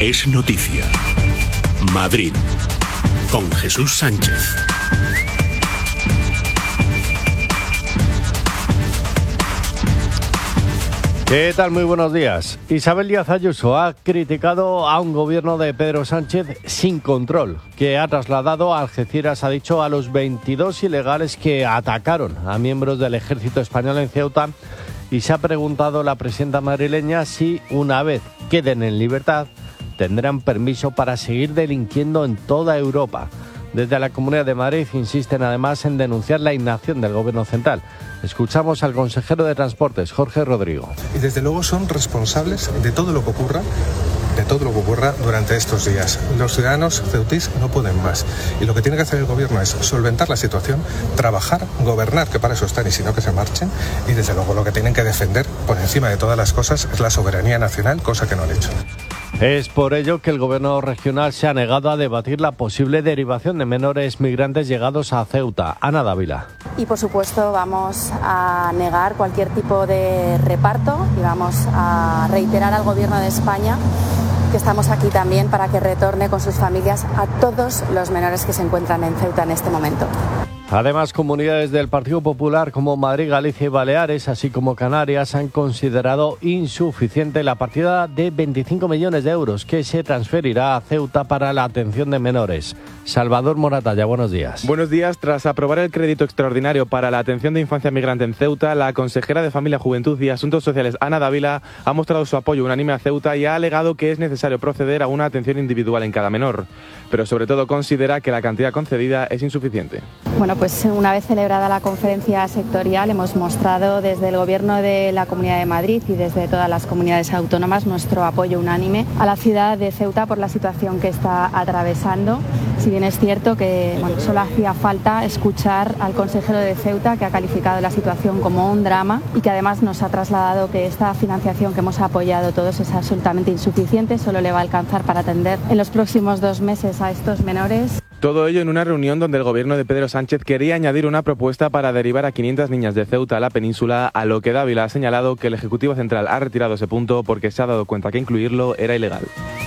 es noticia. Madrid, con Jesús Sánchez. ¿Qué tal? Muy buenos días. Isabel Díaz Ayuso ha criticado a un gobierno de Pedro Sánchez sin control, que ha trasladado a Algeciras, ha dicho, a los 22 ilegales que atacaron a miembros del ejército español en Ceuta, y se ha preguntado la presidenta madrileña si, una vez queden en libertad, tendrán permiso para seguir delinquiendo en toda Europa. Desde la Comunidad de Madrid insisten además en denunciar la inacción del Gobierno central. Escuchamos al consejero de Transportes, Jorge Rodrigo. Y desde luego son responsables de todo lo que ocurra durante estos días. Los ciudadanos ceutís no pueden más. Y lo que tiene que hacer el Gobierno es solventar la situación, trabajar, gobernar, que para eso están, y si no que se marchen. Y desde luego lo que tienen que defender por encima de todas las cosas es la soberanía nacional, cosa que no han hecho. Es por ello que el Gobierno regional se ha negado a debatir la posible derivación de menores migrantes llegados a Ceuta. Ana Dávila. Y por supuesto vamos a negar cualquier tipo de reparto y vamos a reiterar al Gobierno de España que estamos aquí también para que retorne con sus familias a todos los menores que se encuentran en Ceuta en este momento. Además, comunidades del Partido Popular como Madrid, Galicia y Baleares, así como Canarias, han considerado insuficiente la partida de 25 millones de euros que se transferirá a Ceuta para la atención de menores. Salvador Moratalla, buenos días. Buenos días. Tras aprobar el crédito extraordinario para la atención de infancia migrante en Ceuta, la consejera de Familia, Juventud y Asuntos Sociales, Ana Dávila, ha mostrado su apoyo unánime a Ceuta y ha alegado que es necesario proceder a una atención individual en cada menor, pero sobre todo considera que la cantidad concedida es insuficiente. Bueno, pues una vez celebrada la conferencia sectorial, hemos mostrado desde el Gobierno de la Comunidad de Madrid y desde todas las comunidades autónomas nuestro apoyo unánime a la ciudad de Ceuta por la situación que está atravesando. Si bien es cierto que solo hacía falta escuchar al consejero de Ceuta, que ha calificado la situación como un drama y que además nos ha trasladado que esta financiación que hemos apoyado todos es absolutamente insuficiente, solo le va a alcanzar para atender en los próximos 2 meses a estos menores. Todo ello en una reunión donde el Gobierno de Pedro Sánchez quería añadir una propuesta para derivar a 500 niñas de Ceuta a la península, a lo que Dávila ha señalado que el Ejecutivo Central ha retirado ese punto porque se ha dado cuenta que incluirlo era ilegal.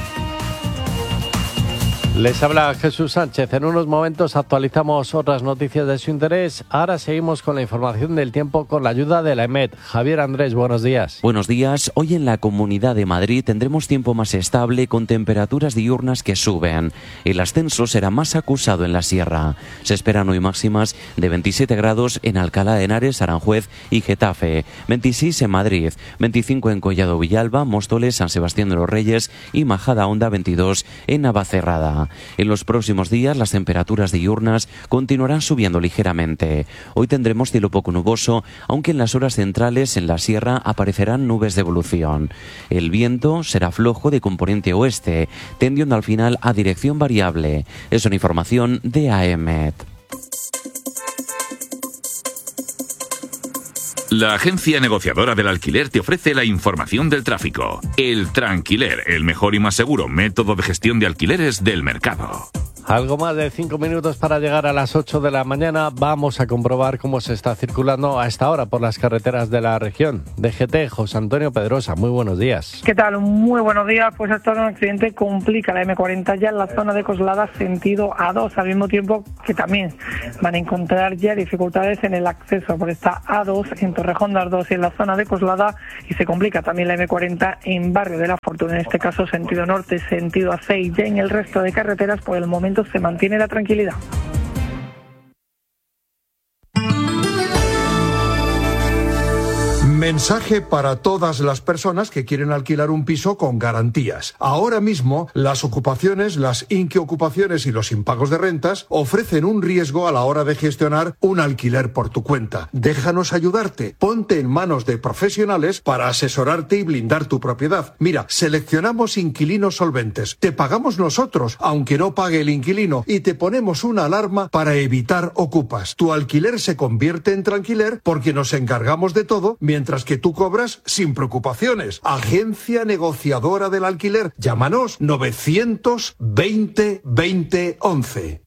Les habla Jesús Sánchez. En unos momentos actualizamos otras noticias de su interés. Ahora seguimos con la información del tiempo con la ayuda de la EMET. Javier Andrés, buenos días. Buenos días. Hoy en la Comunidad de Madrid tendremos tiempo más estable con temperaturas diurnas que suben. El ascenso será más acusado en la sierra. Se esperan hoy máximas de 27 grados en Alcalá de Henares, Aranjuez y Getafe, 26 en Madrid, 25 en Collado Villalba, Móstoles, San Sebastián de los Reyes y Majadahonda, 22 en Navacerrada. En los próximos días las temperaturas diurnas continuarán subiendo ligeramente. Hoy tendremos cielo poco nuboso, aunque en las horas centrales en la sierra aparecerán nubes de evolución. El viento será flojo de componente oeste, tendiendo al final a dirección variable. Es una información de AEMET. La agencia negociadora del alquiler te ofrece la información del tráfico. El Tranquiler, el mejor y más seguro método de gestión de alquileres del mercado. Algo más de 5 minutos para llegar a las 8 de la mañana. Vamos a comprobar cómo se está circulando a esta hora por las carreteras de la región. DGT, José Antonio Pedrosa, muy buenos días. ¿Qué tal? Muy buenos días. Pues hasta ahora un accidente complica la M40 ya en la zona de Coslada, sentido A2, al mismo tiempo que también van a encontrar ya dificultades en el acceso por esta A2 en Torrejón de Ardoz y en la zona de Coslada, y se complica también la M40 en Barrio de la Fortuna, en este caso sentido norte, sentido A6. Y ya en el resto de carreteras por el momento se mantiene la tranquilidad. Mensaje para todas las personas que quieren alquilar un piso con garantías. Ahora mismo, las ocupaciones, las inquiocupaciones y los impagos de rentas ofrecen un riesgo a la hora de gestionar un alquiler por tu cuenta. Déjanos ayudarte. Ponte en manos de profesionales para asesorarte y blindar tu propiedad. Mira, seleccionamos inquilinos solventes. Te pagamos nosotros, aunque no pague el inquilino, y te ponemos una alarma para evitar ocupas. Tu alquiler se convierte en tranquiler porque nos encargamos de todo, mientras que tú cobras sin preocupaciones. Agencia negociadora del alquiler. Llámanos 920 20 11.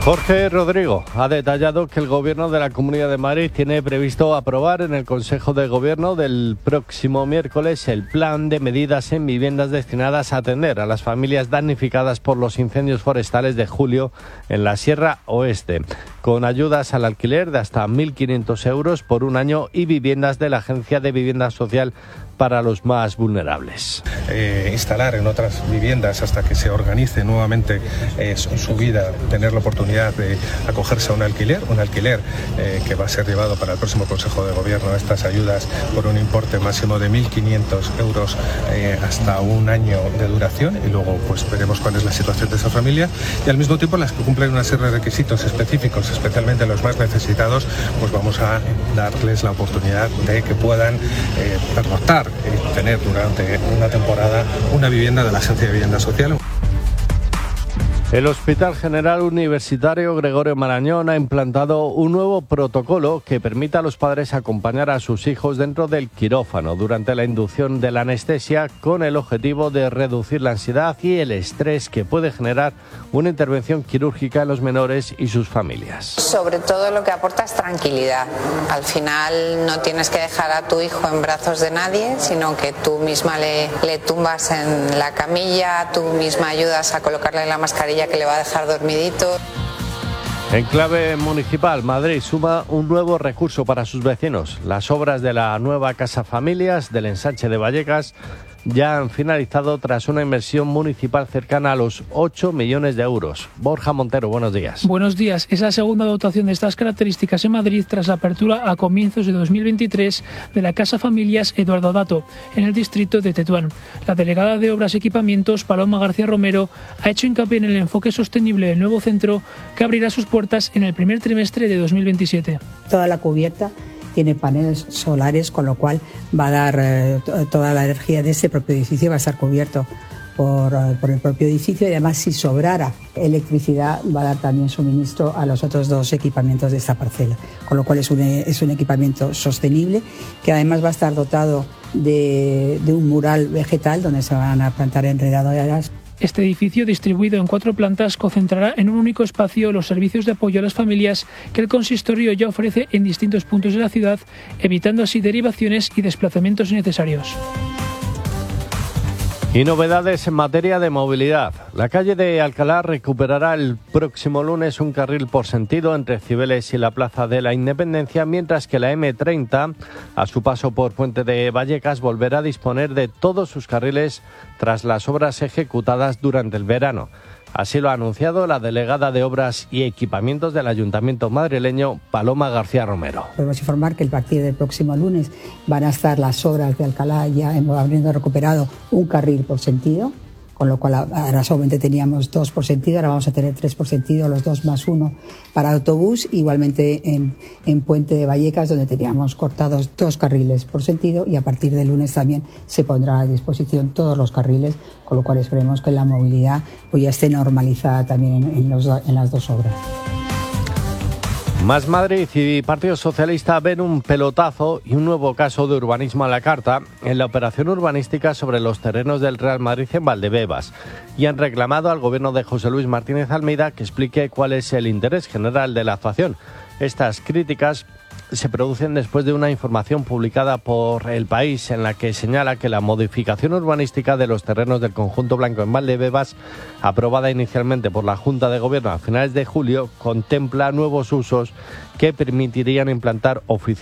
Jorge Rodrigo ha detallado que el Gobierno de la Comunidad de Madrid tiene previsto aprobar en el Consejo de Gobierno del próximo miércoles el plan de medidas en viviendas destinadas a atender a las familias damnificadas por los incendios forestales de julio en la Sierra Oeste, con ayudas al alquiler de hasta 1.500 euros por un año y viviendas de la Agencia de Vivienda Social para los más vulnerables. Instalar en otras viviendas hasta que se organice nuevamente su vida, tener la oportunidad de acogerse a un alquiler que va a ser llevado para el próximo Consejo de Gobierno, estas ayudas por un importe máximo de 1.500 euros hasta un año de duración, y luego pues veremos cuál es la situación de esa familia, y al mismo tiempo las que cumplen una serie de requisitos específicos, especialmente los más necesitados, pues vamos a darles la oportunidad de que puedan pernoctar y tener durante una temporada una vivienda de la Agencia de Vivienda Social. El Hospital General Universitario Gregorio Marañón ha implantado un nuevo protocolo que permite a los padres acompañar a sus hijos dentro del quirófano durante la inducción de la anestesia, con el objetivo de reducir la ansiedad y el estrés que puede generar una intervención quirúrgica en los menores y sus familias. Sobre todo lo que aporta es tranquilidad. Al final no tienes que dejar a tu hijo en brazos de nadie, sino que tú misma le tumbas en la camilla, tú misma ayudas a colocarle la mascarilla que le va a dejar dormidito. En clave municipal, Madrid suma un nuevo recurso para sus vecinos. Las obras de la nueva Casa Familias del ensanche de Vallecas ya han finalizado tras una inversión municipal cercana a los 8 millones de euros. Borja Montero, buenos días. Buenos días. Es la segunda dotación de estas características en Madrid tras la apertura a comienzos de 2023 de la Casa Familias Eduardo Dato, en el distrito de Tetuán. La delegada de Obras y Equipamientos, Paloma García Romero, ha hecho hincapié en el enfoque sostenible del nuevo centro, que abrirá sus puertas en el primer trimestre de 2027. Toda la cubierta tiene paneles solares, con lo cual va a dar toda la energía de ese propio edificio, va a estar cubierto por el propio edificio, y además, si sobrara electricidad, va a dar también suministro a los otros dos equipamientos de esta parcela, con lo cual es un equipamiento sostenible, que además va a estar dotado de un mural vegetal donde se van a plantar enredaderas. Este edificio, distribuido en 4 plantas, concentrará en un único espacio los servicios de apoyo a las familias que el consistorio ya ofrece en distintos puntos de la ciudad, evitando así derivaciones y desplazamientos innecesarios. Y novedades en materia de movilidad. La calle de Alcalá recuperará el próximo lunes un carril por sentido entre Cibeles y la Plaza de la Independencia, mientras que la M30, a su paso por Puente de Vallecas, volverá a disponer de todos sus carriles tras las obras ejecutadas durante el verano. Así lo ha anunciado la delegada de Obras y Equipamientos del Ayuntamiento madrileño, Paloma García Romero. Podemos informar que a partir del próximo lunes van a estar las obras de Alcalá ya habiendo recuperado un carril por sentido, con lo cual ahora solamente teníamos 2 por sentido, ahora vamos a tener 3 por sentido, los 2 más 1 para autobús. Igualmente en Puente de Vallecas, donde teníamos cortados 2 carriles por sentido, y a partir del lunes también se pondrá a disposición todos los carriles, con lo cual esperemos que la movilidad pues ya esté normalizada también en las 2 obras. Más Madrid y Partido Socialista ven un pelotazo y un nuevo caso de urbanismo a la carta en la operación urbanística sobre los terrenos del Real Madrid en Valdebebas, y han reclamado al gobierno de José Luis Martínez Almeida que explique cuál es el interés general de la actuación. Estas críticas se producen después de una información publicada por El País en la que señala que la modificación urbanística de los terrenos del conjunto blanco en Valdebebas, aprobada inicialmente por la Junta de Gobierno a finales de julio, contempla nuevos usos que permitirían implantar oficinas